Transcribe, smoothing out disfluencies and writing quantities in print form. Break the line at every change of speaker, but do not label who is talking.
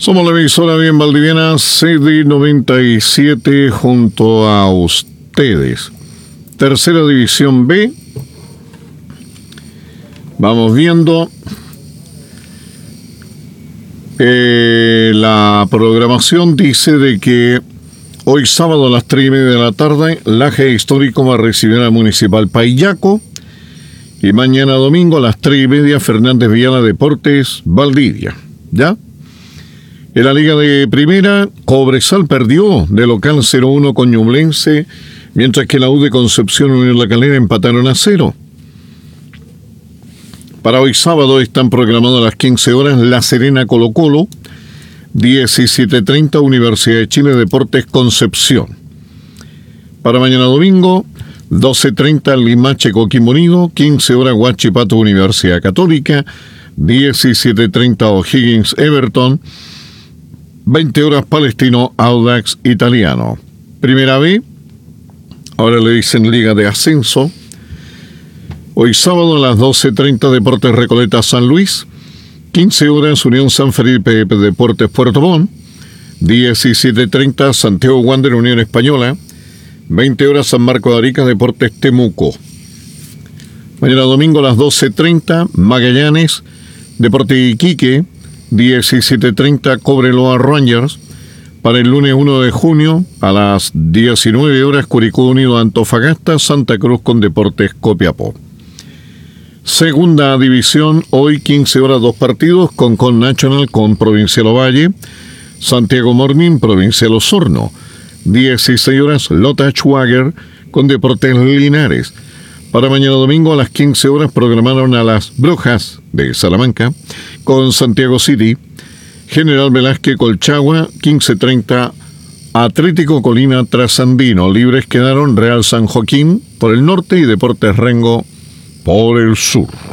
Somos la emisora bien valdiviana CD97 junto a ustedes. Tercera División B. Vamos viendo la programación. Dice de que hoy sábado a las 3:30 de la tarde Laje Histórico va a recibir al Municipal Paillaco. Y mañana domingo a las 3:30 Fernández Viana Deportes Valdivia. ¿Ya? En la Liga de Primera, Cobresal perdió de local 0-1 con Ñublense, mientras que la U de Concepción y Unión La Calera empataron a 0. Para hoy sábado están programadas a las 15 horas La Serena Colo-Colo, 17:30 Universidad de Chile Deportes Concepción. Para mañana domingo, 12:30 Limache Coquimbo Unido, 15 horas Huachipato Universidad Católica, 17:30 O'Higgins Everton, 20 horas Palestino Audax Italiano. Primera B, ahora le dicen Liga de Ascenso. Hoy sábado a las 12:30 Deportes Recoleta San Luis, 15 horas Unión San Felipe Deportes Puerto Montt, 17:30 Santiago Wander Unión Española, 20 horas San Marco de Arica Deportes Temuco. Mañana domingo a las 12:30 Magallanes Deportes Iquique, 17:30 Cobreloa Rangers. Para el lunes 1 de junio a las 19 horas Curicó Unido Antofagasta, Santa Cruz con Deportes Copiapó. Segunda División, hoy 15 horas 2 partidos, con National con Provincial Ovalle, Santiago Morning Provincial Osorno, 16 horas Lota Schwager con Deportes Linares. Para mañana domingo a las 15 horas programaron a las Brujas de Salamanca con Santiago City, General Velázquez Colchagua, 15:30 Atlético Colina Trasandino. Libres quedaron Real San Joaquín por el norte y Deportes Rengo por el sur.